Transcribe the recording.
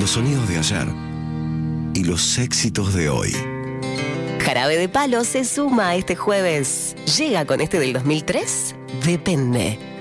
los sonidos de ayer y los éxitos de hoy. Jarabe de Palo se suma este jueves. ¿Llega con este del 2003? Depende.